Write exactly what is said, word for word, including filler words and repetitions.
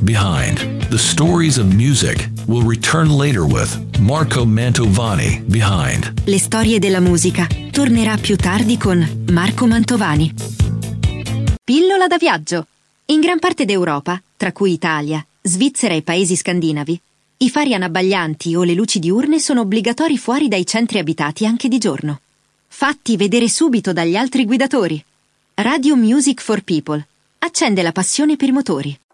Behind the Stories of Music will return later with Marco Mantovani. Behind Le storie della musica tornerà più tardi con Marco Mantovani. Pillola da viaggio. In gran parte d'Europa, tra cui Italia, Svizzera e paesi scandinavi, i fari anabbaglianti o le luci diurne sono obbligatori fuori dai centri abitati anche di giorno. Fatti vedere subito dagli altri guidatori. Radio Music for People accende la passione per i motori.